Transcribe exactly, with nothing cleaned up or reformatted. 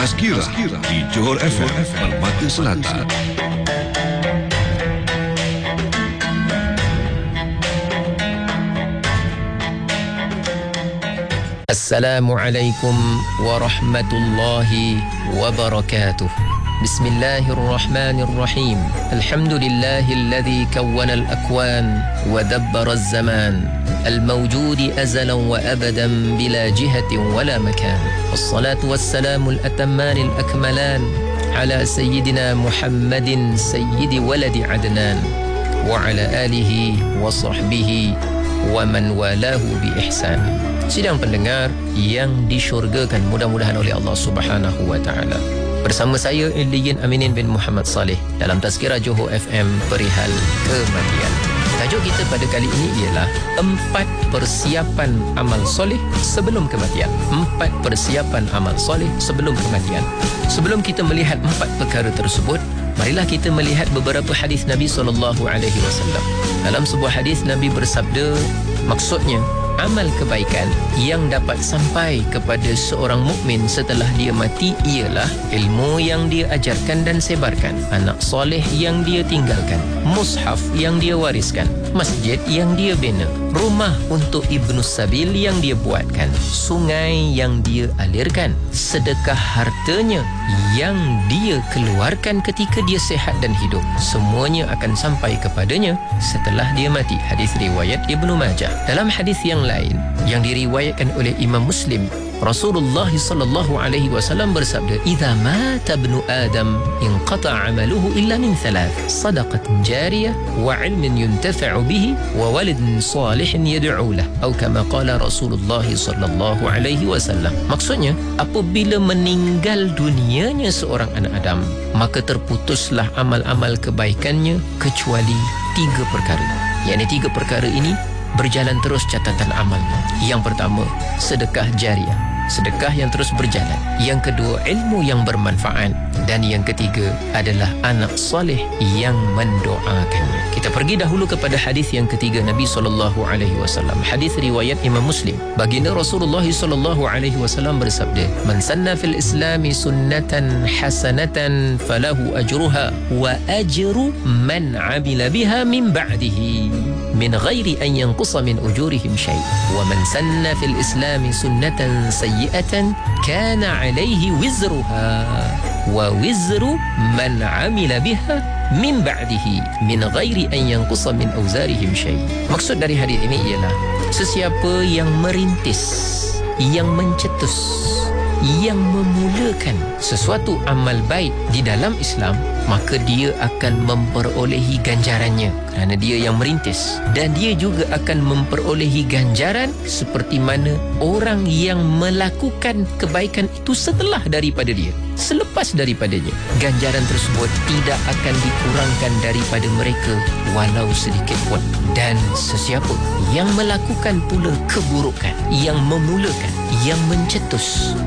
Tazkirah di Johor F M Permata Selatan. Assalamualaikum warahmatullahi wabarakatuh. Bismillahirrahmanirrahim. Alhamdulillahilladzi kawwana al-akwan wa dabbara az-zaman al-mawjudi azalan wa abadan bila jihatin wala makan. Wassalatu wassalamu al-atamman al-akmalan ala sayyidina Muhammadin sayyidi waladi Adnan wa ala alihi wa sahbihi wa man walahu bi ihsan. Sidang pendengar yang disyurgakan mudah-mudahan oleh Allah Subhanahu wa taala. Bersama saya Illiyin Aminin bin Muhammad Saleh dalam Tazkirah Johor F M perihal kematian. Tajuk kita pada kali ini ialah empat persiapan amal soleh sebelum kematian. Empat persiapan amal soleh sebelum kematian. Sebelum kita melihat empat perkara tersebut, marilah kita melihat beberapa hadis Nabi sallallahu alaihi wasallam. Dalam sebuah hadis Nabi bersabda, maksudnya amal kebaikan yang dapat sampai kepada seorang mukmin setelah dia mati ialah ilmu yang dia ajarkan dan sebarkan, anak soleh yang dia tinggalkan, mushaf yang dia wariskan, masjid yang dia bina, rumah untuk Ibnu Sabil yang dia buatkan, sungai yang dia alirkan, sedekah hartanya yang dia keluarkan ketika dia sehat dan hidup. Semuanya akan sampai kepadanya setelah dia mati. Hadis riwayat Ibnu Majah. Dalam hadis yang lain yang diriwayatkan oleh Imam Muslim, Rasulullah sallallahu alaihi wasallam bersabda, "Idza mata ibnu Adam inqata'a 'amaluhu illa min thalath, sadaqatin jariyah wa 'ilmin yuntafa'u bihi wa waladin salihin yad'u lahu." Atau kama qala Rasulullah sallallahu alaihi wasallam. Maksudnya, apabila meninggal dunianya seorang anak Adam, maka terputuslah amal-amal kebaikannya kecuali tiga perkara. Yakni tiga perkara ini berjalan terus catatan amalnya. Yang pertama, sedekah jariah, sedekah yang terus berjalan. Yang kedua, ilmu yang bermanfaat. Dan yang ketiga adalah anak soleh yang mendoakannya. Kita pergi dahulu kepada hadis yang ketiga Nabi sallallahu alaihi wasallam. Hadis riwayat Imam Muslim. Baginda Rasulullah sallallahu alaihi wasallam bersabda, "Man sanna fil Islami sunnatan hasanatan falahu ajruha wa ajru man 'amila biha min ba'dihi min ghairi an yanqusa min ujurihim syai'. Wa man sanna fil Islami sunnatan sayyi'atan kana 'alaihi wizruha wa wizru man 'amila biha min ba'dihi min ghairi an yanqusa min awzarihim syai'." Maksud dari hadis ini ialah sesiapa yang merintis, yang mencetus, yang memulakan sesuatu amal baik di dalam Islam, maka dia akan memperolehi ganjarannya kerana dia yang merintis, dan dia juga akan memperolehi ganjaran seperti mana orang yang melakukan kebaikan itu setelah daripada dia, selepas daripadanya. Ganjaran tersebut tidak akan dikurangkan daripada mereka walau sedikit pun. Dan sesiapa yang melakukan pula keburukan, yang memulakan, yang mencetus,